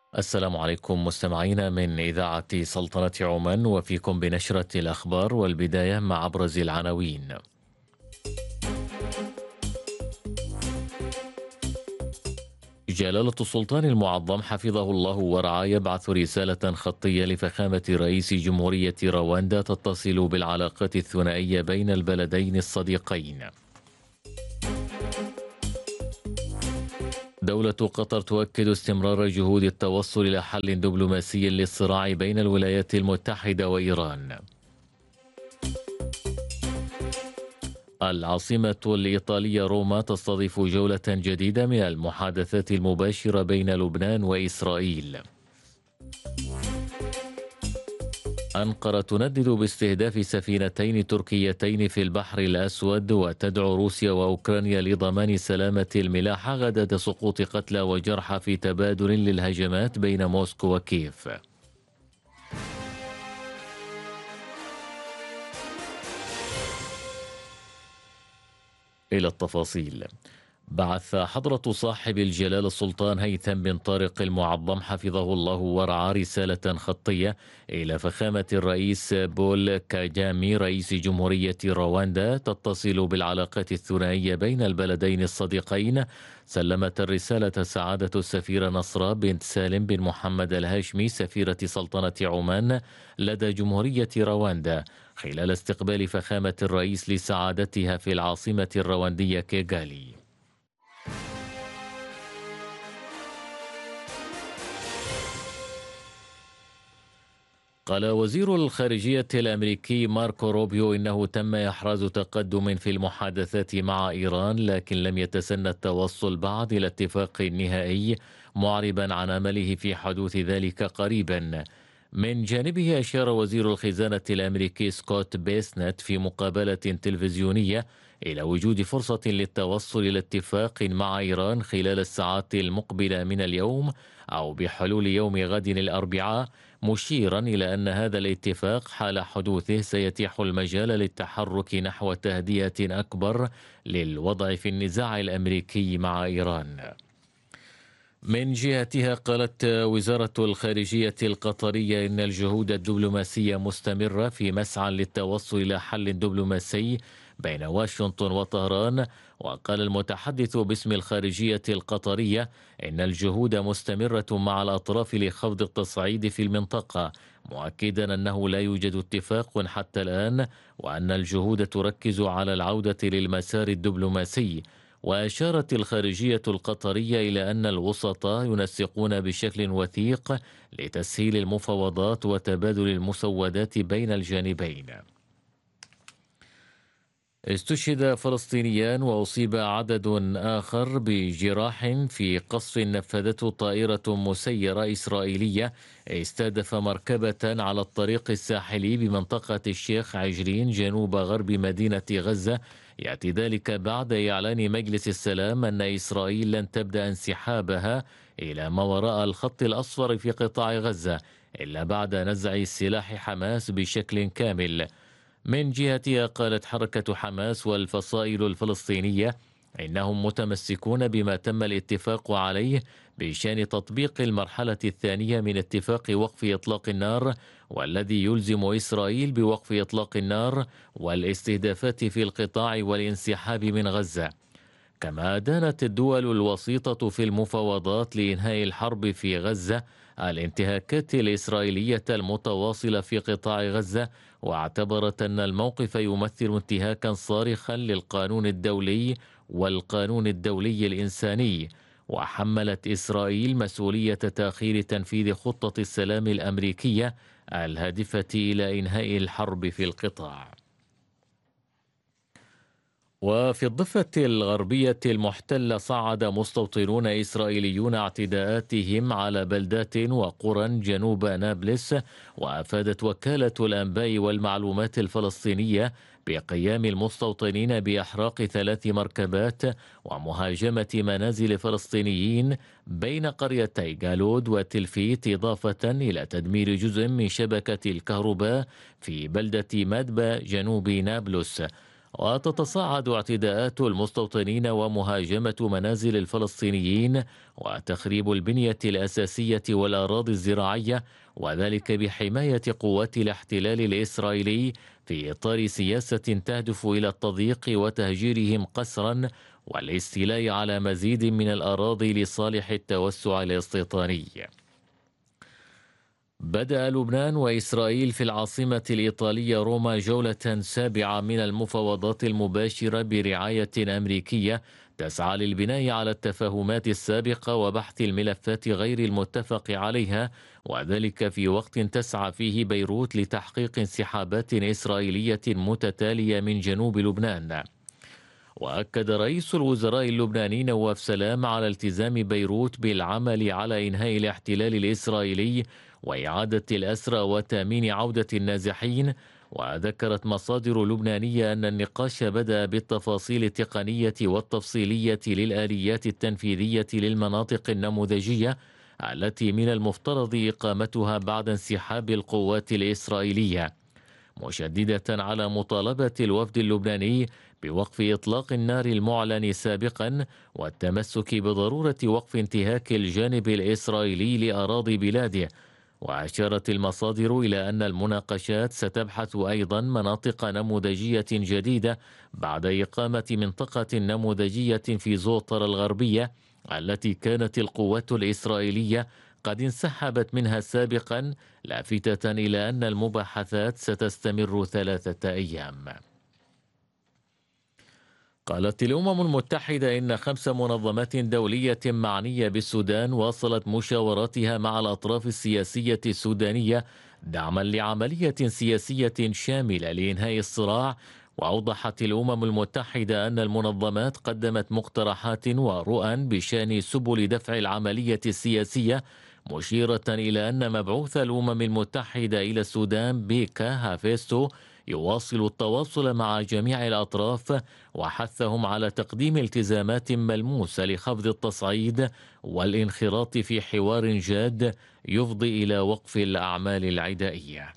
السلام عليكم مستمعينا من إذاعة سلطنة عمان، وفيكم بنشرة الأخبار، والبداية مع أبرز العناوين. جلالة السلطان المعظم حفظه الله ورعاه يبعث رسالة خطية لفخامة رئيس جمهورية رواندا تتصل بالعلاقات الثنائية بين البلدين الصديقين. دولة قطر تؤكد استمرار جهود التوصل إلى حل دبلوماسي للصراع بين الولايات المتحدة وإيران. العاصمة الإيطالية روما تستضيف جولة جديدة من المحادثات المباشرة بين لبنان وإسرائيل. أنقرة تندد باستهداف سفينتين تركيتين في البحر الأسود، وتدعو روسيا وأوكرانيا لضمان سلامة الملاحة غدا سقوط قتلى وجرحى في تبادل للهجمات بين موسكو وكييف. إلى التفاصيل. بعث حضرة صاحب الجلالة السلطان هيثم بن طارق المعظم حفظه الله ورعاه رسالة خطية إلى فخامة الرئيس بول كاجامي رئيس جمهورية رواندا تتصل بالعلاقات الثنائية بين البلدين الصديقين. سلمت الرسالة سعادة السفيرة نصرة بنت سالم بن محمد الهاشمي سفيرة سلطنة عمان لدى جمهورية رواندا خلال استقبال فخامة الرئيس لسعادتها في العاصمة الرواندية كيغالي. قال وزير الخارجية الأمريكي ماركو روبيو إنه تم إحراز تقدم في المحادثات مع إيران، لكن لم يتسنى التوصل بعد إلى اتفاق نهائي، معربا عن أمله في حدوث ذلك قريبا. من جانبه أشار وزير الخزانة الأمريكي سكوت بيسنت في مقابلة تلفزيونية إلى وجود فرصة للتوصل إلى اتفاق مع إيران خلال الساعات المقبلة من اليوم أو بحلول يوم غد الأربعاء، مشيرا إلى أن هذا الاتفاق حال حدوثه سيتيح المجال للتحرك نحو تهدئة أكبر للوضع في النزاع الأمريكي مع إيران. من جهتها قالت وزارة الخارجية القطرية إن الجهود الدبلوماسية مستمرة في مسعى للتوصل إلى حل دبلوماسي بين واشنطن وطهران. وقال المتحدث باسم الخارجية القطرية إن الجهود مستمرة مع الأطراف لخفض التصعيد في المنطقة، مؤكدا أنه لا يوجد اتفاق حتى الآن، وأن الجهود تركز على العودة للمسار الدبلوماسي. وأشارت الخارجية القطرية إلى أن الوسطاء ينسقون بشكل وثيق لتسهيل المفاوضات وتبادل المسودات بين الجانبين. استشهد فلسطينيان وأصيب عدد آخر بجراح في قصف نفذته طائرة مسيرة إسرائيلية استهدف مركبة على الطريق الساحلي بمنطقة الشيخ عجرين جنوب غرب مدينة غزة. يأتي ذلك بعد إعلان مجلس السلام أن إسرائيل لن تبدأ انسحابها إلى ما وراء الخط الأصفر في قطاع غزة إلا بعد نزع السلاح حماس بشكل كامل. من جهتها قالت حركة حماس والفصائل الفلسطينية إنهم متمسكون بما تم الاتفاق عليه بشأن تطبيق المرحلة الثانية من اتفاق وقف إطلاق النار، والذي يلزم إسرائيل بوقف إطلاق النار والاستهدافات في القطاع والانسحاب من غزة. كما دانت الدول الوسيطة في المفاوضات لإنهاء الحرب في غزة الانتهاكات الإسرائيلية المتواصلة في قطاع غزة، واعتبرت أن الموقف يمثل انتهاكا صارخا للقانون الدولي والقانون الدولي الإنساني. وحملت إسرائيل مسؤولية تأخير تنفيذ خطة السلام الأمريكية الهادفة إلى إنهاء الحرب في القطاع. وفي الضفة الغربية المحتلة صعد مستوطنون إسرائيليون اعتداءاتهم على بلدات وقرى جنوب نابلس. وأفادت وكالة الأنباء والمعلومات الفلسطينية بقيام المستوطنين بإحراق 3 مركبات ومهاجمة منازل فلسطينيين بين قريتي جالود وتلفيت، إضافة إلى تدمير جزء من شبكة الكهرباء في بلدة مدبة جنوب نابلس. وتتصاعد اعتداءات المستوطنين ومهاجمة منازل الفلسطينيين وتخريب البنية الأساسية والأراضي الزراعية، وذلك بحماية قوات الاحتلال الإسرائيلي في إطار سياسة تهدف إلى التضييق وتهجيرهم قسرا والاستيلاء على مزيد من الأراضي لصالح التوسع الاستيطاني. بدأ لبنان وإسرائيل في العاصمة الإيطالية روما جولة سابعة من المفاوضات المباشرة برعاية أمريكية تسعى للبناء على التفاهمات السابقة وبحث الملفات غير المتفق عليها، وذلك في وقت تسعى فيه بيروت لتحقيق انسحابات إسرائيلية متتالية من جنوب لبنان. وأكد رئيس الوزراء اللبناني نواف سلام على التزام بيروت بالعمل على إنهاء الاحتلال الإسرائيلي وإعادة الأسرى وتأمين عودة النازحين. وذكرت مصادر لبنانية أن النقاش بدأ بالتفاصيل التقنية والتفصيلية للآليات التنفيذية للمناطق النموذجية التي من المفترض إقامتها بعد انسحاب القوات الإسرائيلية، مشددة على مطالبة الوفد اللبناني بوقف إطلاق النار المعلن سابقا والتمسك بضرورة وقف انتهاك الجانب الإسرائيلي لأراضي بلاده. وأشارت المصادر إلى أن المناقشات ستبحث أيضا مناطق نموذجية جديدة بعد إقامة منطقة نموذجية في زوطر الغربية التي كانت القوات الإسرائيلية قد انسحبت منها سابقا، لافتة إلى أن المباحثات ستستمر 3 أيام. قالت الأمم المتحدة إن 5 منظمات دولية معنية بالسودان واصلت مشاوراتها مع الأطراف السياسية السودانية دعما لعملية سياسية شاملة لإنهاء الصراع. وأوضحت الأمم المتحدة أن المنظمات قدمت مقترحات ورؤى بشأن سبل دفع العملية السياسية، مشيرة إلى أن مبعوث الأمم المتحدة إلى السودان بيكا هافيستو يواصل التواصل مع جميع الأطراف وحثهم على تقديم التزامات ملموسة لخفض التصعيد والانخراط في حوار جاد يفضي إلى وقف الأعمال العدائية.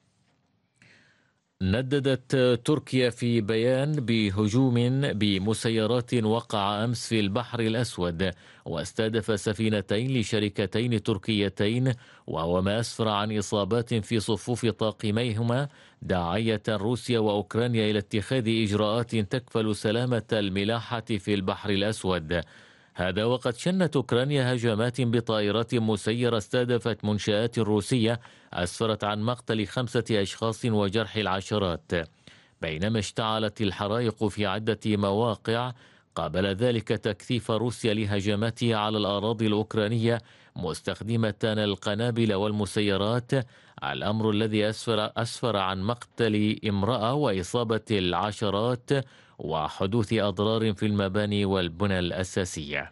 نددت تركيا في بيان بهجوم بمسيرات وقع أمس في البحر الأسود واستهدف سفينتين لشركتين تركيتين، وهو ما أسفر عن إصابات في صفوف طاقميهما، داعية روسيا وأوكرانيا إلى اتخاذ إجراءات تكفل سلامة الملاحة في البحر الأسود. هذا وقد شنت أوكرانيا هجمات بطائرات مسيرة استهدفت منشآت روسية أسفرت عن مقتل 5 أشخاص وجرح العشرات، بينما اشتعلت الحرائق في عدة مواقع. قابل ذلك تكثيف روسيا لهجماتها على الأراضي الأوكرانية مستخدمة القنابل والمسيرات، الأمر الذي أسفر عن مقتل امرأة وإصابة العشرات وحدوث أضرار في المباني والبنى الأساسية.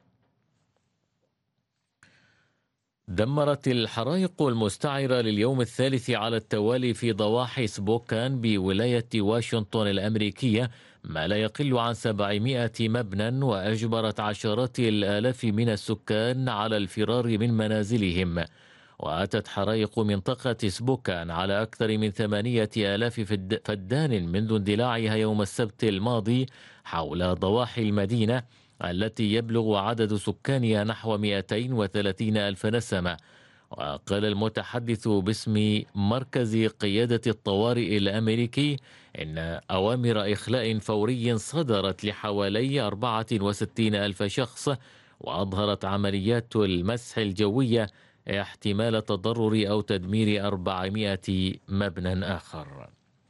دمرت الحرائق المستعرة لليوم الثالث على التوالي في ضواحي سبوكان بولاية واشنطن الأمريكية ما لا يقل عن 700 مبنى، وأجبرت عشرات الآلاف من السكان على الفرار من منازلهم. وأتت حرائق منطقة سبوكان على أكثر من 8000 فدان منذ اندلاعها يوم السبت الماضي حول ضواحي المدينة التي يبلغ عدد سكانها نحو 230 ألف نسمة. وقال المتحدث باسم مركز قيادة الطوارئ الأمريكي إن أوامر إخلاء فوري صدرت لحوالي 64 ألف شخص، وأظهرت عمليات المسح الجوية احتمال تضرر أو تدمير 400 مبنى آخر.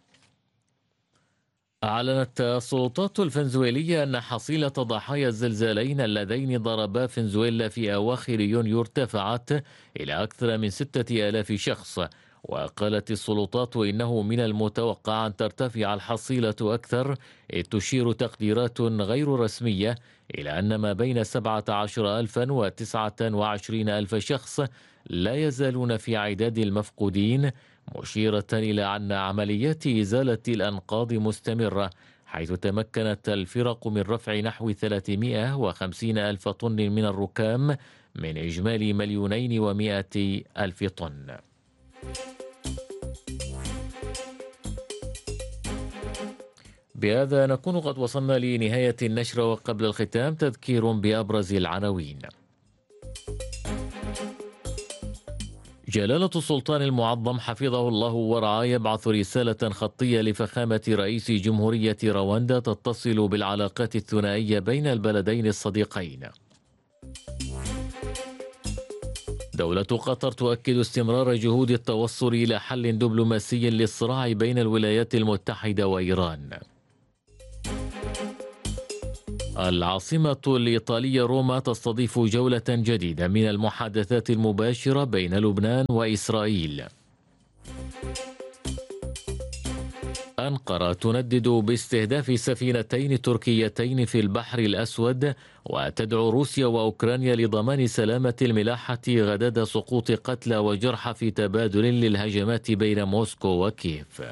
أعلنت السلطات الفنزويلية أن حصيلة ضحايا الزلزالين اللذين ضربا فنزويلا في أواخر يونيو ارتفعت إلى أكثر من 6000 شخص. وقالت السلطات إنه من المتوقع أن ترتفع الحصيلة أكثر، إذ تشير تقديرات غير رسمية إلى أن ما بين 17,000 و 29,000 شخص لا يزالون في عداد المفقودين، مشيرة إلى أن عمليات إزالة الأنقاض مستمرة، حيث تمكنت الفرق من رفع نحو 350 ألف طن من الركام من إجمالي 2,200,000 طن. بهذا نكون قد وصلنا لنهاية النشرة، وقبل الختام تذكير بأبرز العناوين. جلالة السلطان المعظم حفظه الله ورعاه يبعث رسالة خطية لفخامة رئيس جمهورية رواندا تتصل بالعلاقات الثنائية بين البلدين الصديقين. دولة قطر تؤكد استمرار جهود التوصل إلى حل دبلوماسي للصراع بين الولايات المتحدة وإيران. العاصمة الإيطالية روما تستضيف جولة جديدة من المحادثات المباشرة بين لبنان وإسرائيل. أنقرة تندد باستهداف سفينتين تركيتين في البحر الأسود، وتدعو روسيا وأوكرانيا لضمان سلامة الملاحة غداد سقوط قتلى وجرحى في تبادل للهجمات بين موسكو وكييف.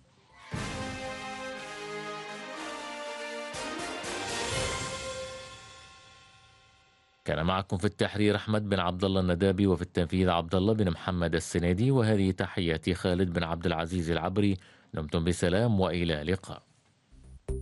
كان معكم في التحرير أحمد بن عبد الله الندابي، وفي التنفيذ عبد الله بن محمد السنيدي، وهذه تحياتي خالد بن عبد العزيز العبري. دمتم بسلام وإلى اللقاء.